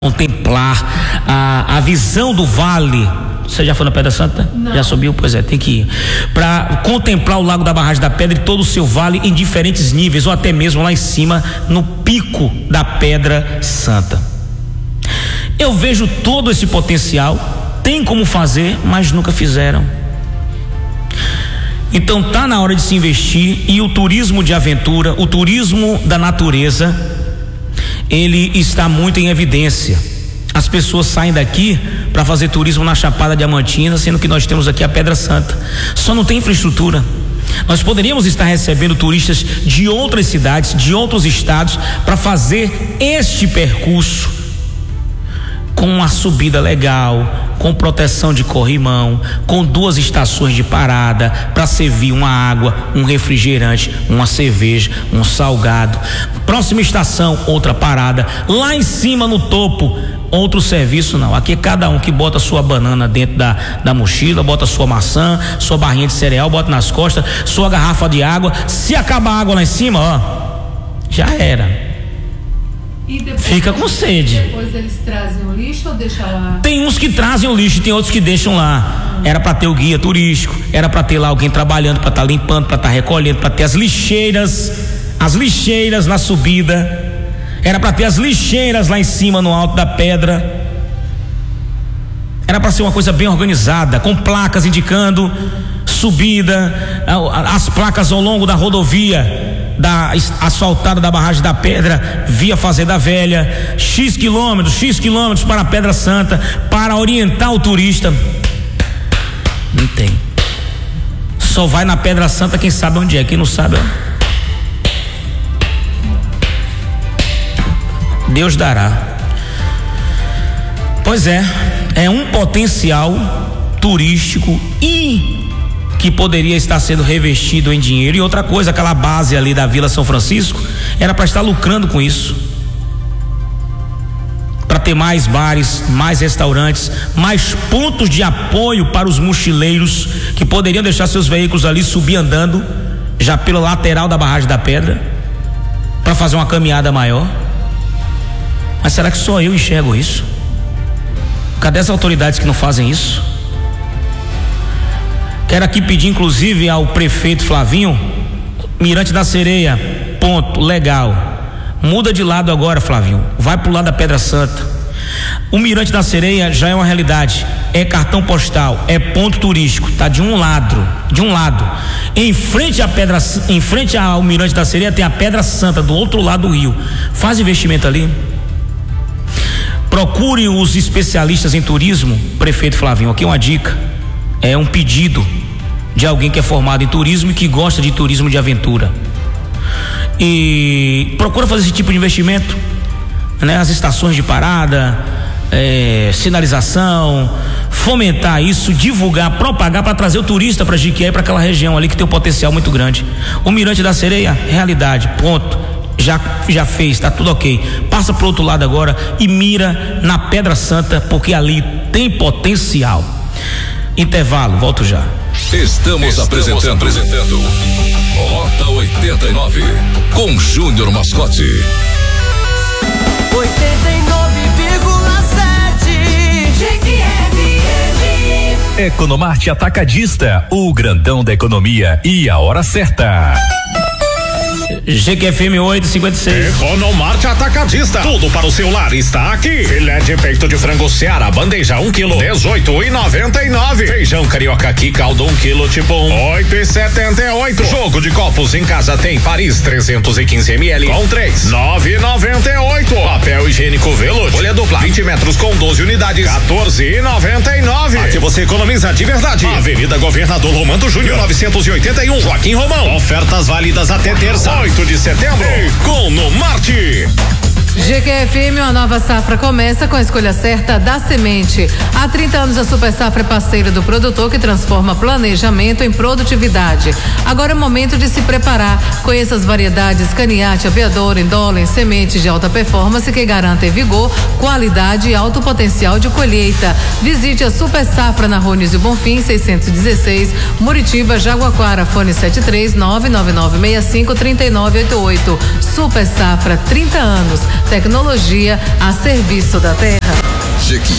contemplar a visão do vale. Você já foi na Pedra Santa? Não. Já subiu? Pois é, tem que ir. Para contemplar o Lago da Barragem da Pedra e todo o seu vale em diferentes níveis, ou até mesmo lá em cima, no pico da Pedra Santa. Eu vejo todo esse potencial, tem como fazer, mas nunca fizeram. Então tá na hora de se investir, e o turismo de aventura, o turismo da natureza, ele está muito em evidência. As pessoas saem daqui para fazer turismo na Chapada Diamantina, sendo que nós temos aqui a Pedra Santa. Só não tem infraestrutura. Nós poderíamos estar recebendo turistas de outras cidades, de outros estados, para fazer este percurso com uma subida legal, com proteção de corrimão, com 2 estações de parada para servir uma água, um refrigerante, uma cerveja, um salgado. Próxima estação, outra parada. Lá em cima no topo, outro serviço. Não, aqui é cada um que bota sua banana dentro da mochila, bota sua maçã, sua barrinha de cereal, bota nas costas, sua garrafa de água. Se acabar a água lá em cima, ó, já era. E depois, fica com sede. Depois eles trazem o lixo ou deixam lá? Tem uns que trazem o lixo, tem outros que deixam lá. Era para ter o guia turístico, era para ter lá alguém trabalhando, para estar limpando, para estar recolhendo, para ter as lixeiras na subida. Era para ter as lixeiras lá em cima no alto da pedra. Era para ser uma coisa bem organizada, com placas indicando subida, as placas ao longo da rodovia da asfaltada da Barragem da Pedra, via Fazenda Velha, X quilômetros para a Pedra Santa, para orientar o turista. Não tem. Só vai na Pedra Santa quem sabe onde é, quem não sabe, ó, Deus dará. Pois é um potencial turístico e que poderia estar sendo revestido em dinheiro. E outra coisa, aquela base ali da Vila São Francisco era para estar lucrando com isso, para ter mais bares, mais restaurantes, mais pontos de apoio para os mochileiros que poderiam deixar seus veículos ali, subir andando já pela lateral da Barragem da Pedra para fazer uma caminhada maior. Mas será que só eu enxergo isso? Cadê as autoridades que não fazem isso? Quero aqui pedir inclusive ao prefeito Flavinho, Mirante da Sereia, ponto, legal. Muda de lado agora, Flavinho, vai pro lado da Pedra Santa. O Mirante da Sereia já é uma realidade, é cartão postal, é ponto turístico, tá de um lado. Em frente ao Mirante da Sereia tem a Pedra Santa, do outro lado do rio. Faz investimento ali. Procure os especialistas em turismo, prefeito Flavinho, aqui uma dica, é um pedido de alguém que é formado em turismo e que gosta de turismo de aventura. E procura fazer esse tipo de investimento, né? As estações de parada, sinalização, fomentar isso, divulgar, propagar para trazer o turista para Jiquié e para aquela região ali que tem um potencial muito grande. O Mirante da Sereia, realidade, ponto. Já fez, tá tudo ok. Passa pro outro lado agora e mira na Pedra Santa, porque ali tem potencial. Intervalo, volto já. Estamos apresentando Rota 89 com Júnior Mascote. 89,7 Economarte Atacadista, o grandão da economia e a hora certa. GQFM 856. Economarte Atacadista, tudo para o seu lar está aqui. Filé de peito de frango Seara, bandeja 1 kg, 18,99. Feijão carioca aqui, caldo 1 kg tipo 8,78. Jogo de copos em casa tem Paris 315 ml com 3, 9,98. Papel higiênico Veloz, folha dupla 20 metros com 12 unidades, 14,99. Aqui você economiza de verdade. Avenida Governador Romano Júnior 981, Joaquim Romão. Ofertas válidas até terça, 8 de setembro. Economarte. GQFM, uma nova safra começa com a escolha certa da semente. Há 30 anos a Super Safra é parceira do produtor que transforma planejamento em produtividade. Agora é o momento de se preparar. Conheça as variedades Caniate, Aviador, Indolem, sementes de alta performance que garantem vigor, qualidade e alto potencial de colheita. Visite a Super Safra na Rones e Bonfim 616, Muritiba, Jaguaquara, fone 73 99965 3988. Super Safra, 30 anos. tecnologia a serviço da terra. Jequié